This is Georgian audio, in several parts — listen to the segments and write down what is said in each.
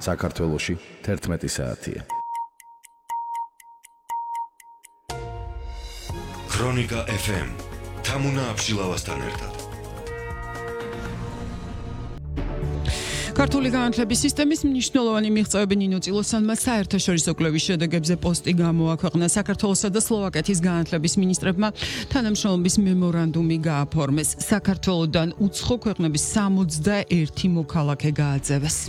საქართველოში 11 საათია. ქრონიკა FM თამუნა აბშილავასთან ერთად. ქართული განათლების სისტემის მნიშვნელოვანი მიღწევები ნინო წილოსანმა საერთაშორისო კვლევის შედეგებზე პოსტი გამოაქვეყნა. საქართველოსა და სლოვაკეთის განათლების მინისტრებმა თანამშრომლობის მემორანდუმი გააფორმეს. საქართველოდან უცხო ქვეყნების 61 მოქალაქე გააძევეს.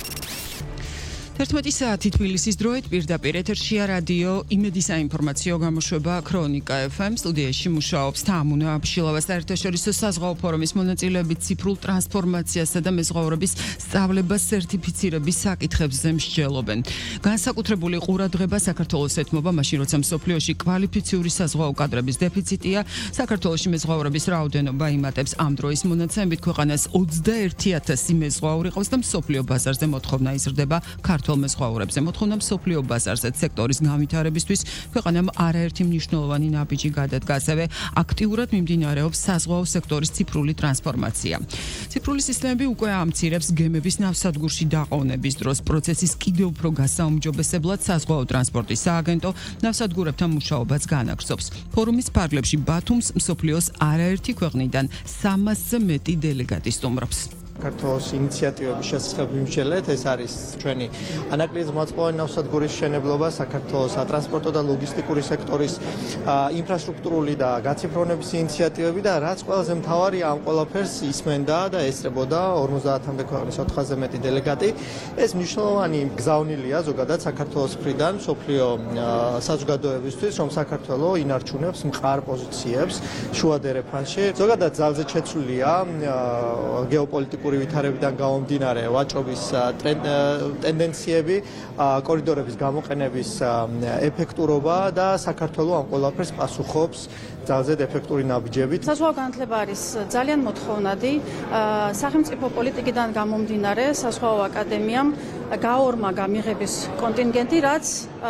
11 საათი თბილისის დროით პირდაპირ ეთერშია რადიო იმედი საინფორმაციო გამოშვება ქრონიკა FM. სტუდიაში მუშაობს თამუნა აბშილავა. საერთაშორისო საზღვაო ფორუმის მონაწილეები ციფრულ ტრანსფორმაციასა და მეზღვაურების სწავლებას სერტიფიცირების საკითხებზე მსჯელობენ. განსაკუთრებული ყურადღება საქართველოს ეთმობა მაშინ, როცა მსოფლიოში კვალიფიციური საზღვაო კადრების დეფიციტია. საქართველოში მეზღვაურების რაოდენობა იმატებს. ამ დროის მონაცემებით ქვეყანას 21,000 მეზღვაური ყავს და მსოფლიო ბაზარზე მოთხოვნა იზრდება მეზღვაურებზე. მოთხოვნა მსოფლიო ბაზარზე სექტორის განვითარებისთვის ქვეყანამ არაერთი მნიშვნელოვანი ნაბიჯი გადადგა. ასევე აქტიურად მიმდინარეობს საზღვაო სექტორის ციფრული ტრანსფორმაცია. ციფრული სისტემები უკვე ამცირებს გემების ნავსადგურში დაყოვნების დროს. პროცესის კიდევ უფრო გასაუმჯობესებლად საზღვაო ტრანსპორტის სააგენტო ნავსადგურებთან მუშაობას განაგრძობს. ფორუმის ფარგლებში ბათუმს მსოფლიოს არაერთი ქვეყნიდან 300-ზე მეტი დელეგატი სტუმრობს. საქართველოს ინიციატივების შესახებ ვიმსჯელეთ. ეს არის ჩვენი ანაკლიის მოწყობილ ნავსადგურის მშენებლობა, საქართველოს სატრანსპორტო და ლოგისტიკური სექტორის ინფრასტრუქტურული და გაციფრონების ინიციატივები და რაც ყველაზე მთავარია, ამ ყველაფერს ისმენდა და ესწრებოდა 50-მდე ქვეყნის 400-ზე მეტი დელეგატი. ეს მნიშვნელოვანი გზავნილია ზოგადად საქართველოს მხრიდან მსოფლიო საზოგადოებისთვის, რომ საქართველო ინარჩუნებს მყარ პოზიციებს შუა დერეფანში. ზოგადად ძალზე შეცვლილია გეოპოლიტიკური ვითარებიდან გამომდინარე ვაჭრობის ტენდენციები, კორიდორების გამოყენების ეფექტურობა და საქართველო ამ ყველაფერს პასუხობს ძალზედ ეფექტური ნაბიჯებით. საზღვაო განათლება არის ძალიან მოთხოვნადი. სახელმწიფო პოლიტიკიდან გამომდინარე საზღვაო აკადემიამ გაორმაგა მიღების კონტინგენტი, რაც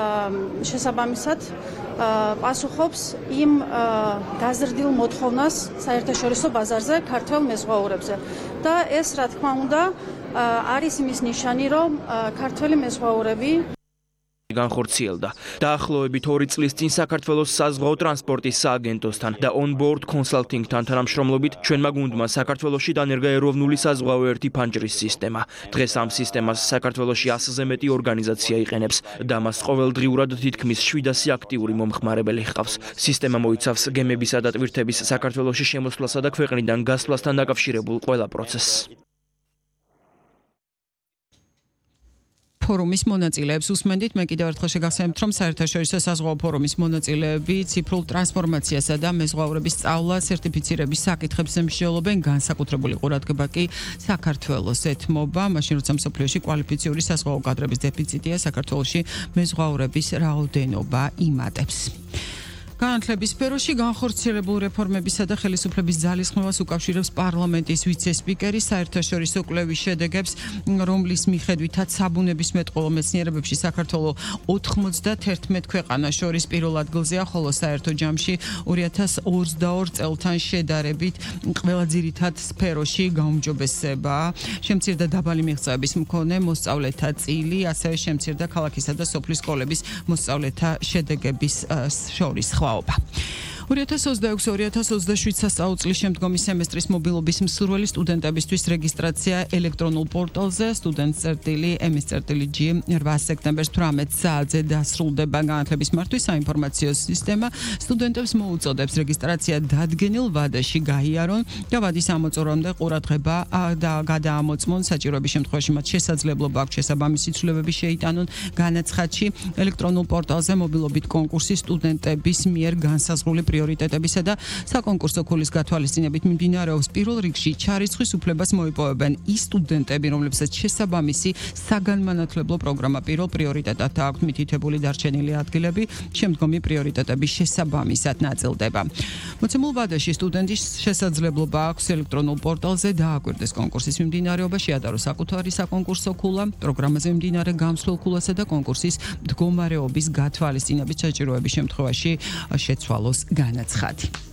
შესაბამისად პასუხობს იმ გაზრდილ მოთხოვნას საერთაშორისო ბაზარზე ქართველ მეზღვაურებზე. და ეს, რა თქმა უნდა, არის იმის ნიშანი, რომ ქართველი მეზღვაურები განხორციელდა. დაახლოებით 2 წლის წინ საქართველოს საზღვაო ტრანსპორტის სააგენტოსთან და On-Board Consulting-თან თანამშრომლობით ჩვენმა გუნდმა საქართველოში დანერგა ეროვნული საზღვაო ერთი ფანჯრის სისტემა. დღეს ამ სისტემას საქართველოში 100-ზე მეტი ორგანიზაცია იყენებს და მას ყოველდღიურად თითქმის 700 აქტიური მომხმარებელი ჰყავს. სისტემა მოიცავს გემებისა და ტვირთების საქართველოში შემოსვლასა და ქვეყნიდან გასვლასთან დაკავშირებულ ყველა პროცესს. ფორუმის მონაწილეებს უსმენდით. მე კიდევ ერთხელ შეგახსენებთ, რომ საერთაშორისო საზღვაო ფორუმის მონაწილეები ციფრულ ტრანსფორმაციასა და მეზღვაურების სწავლა სერტიფიცირების საკითხებზე მსჯელობენ. განსაკუთრებული ყურადღება კი საქართველოს ეთმობა, მაშინ როცა მსოფლიოში კვალიფიციური საზღვაო კადრების დეფიციტია, საქართველოში მეზღვაურების რაოდენობა იმატებს. განათლების სფეროში განხორციელებულ რეფორმებისა და ხელისუფლების ძალისხმევას უკავშირებს პარლამენტის ვიცე-სპიკერი. საერთაშორისო კვლევის შედეგებს, რომლის მიხედვითაც საბუნებისმეტყველო მეცნიერებებში საქართველო 91 ქვეყანას შორის პირველ ადგილზეა, ხოლო საერთო ჯამში 2022 წელთან შედარებით ყველა ძირითად სფეროში გაუმჯობესებაა. შემცირდა დაბალი მიღწევების მქონე მოსწავლეთა წილი, ასევე შემცირდა ქალაქისა და სოფლის სკოლების მოსწავლეთა შედეგების შორის 2026-2027 სასწავლო წლის შემდგომი სემესტრის მობილობის მსურველი სტუდენტებისთვის რეგისტრაცია ელექტრონულ პორტალზე students.წერტილი ms.g 8 სექტემბერს 18 საათზე დასრულდება. განათლების მართვის საინფორმაციო სისტემა სტუდენტებს მოუწოდებს რეგისტრაცია დადგენილ ვადაში გაიარონ და ვადის ამოწურვამდე ყურადღება და გადაამოწმონ. საჭიროების შემთხვევაში მათ შესაძლებლობა აქვს შესაბამისი ცვლილებები შეიტანონ განაცხადში. ელექტრონულ პორტალზე მობილობით კონკურსი სტუდენტების მიერ განსაზღვრული პრიორიტეტებისა და საკონკურსო ქულის გათვალისწინებით მიმდინარეობს. პირველ რიგში ჩარიცხვის უფლებას მოიპოვებენ ის სტუდენტები, რომლებსაც შესაბამისი საგანმანათლებლო პროგრამა პირველ პრიორიტეტად აქვთ მითითებული დარჩენილი ადგილები, შემდგომი პრიორიტეტების შესაბამისად ნაწილდება. მოცემულ ვადაში სტუდენტის შესაძლებლობა აქვს ელექტრონულ პორტალზე დააკვირდეს კონკურსის მიმდინარეობა, შეადაროს საკუთარი საკონკურსო ქულა, პროგრამაზე მიმდინარე გამსვლელ ქულასა და კონკურსის მდგომარეობის გათვალისწინებით საჭიროების შემთხვევაში შეცვალოს განაცხადი.